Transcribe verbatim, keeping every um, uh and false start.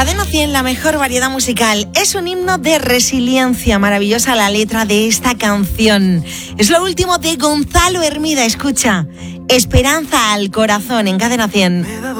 Cadena cien, la mejor variedad musical. Es un himno de resiliencia, maravillosa la letra de esta canción. Es lo último de Gonzalo Hermida, escucha. Esperanza al corazón en Cadena cien.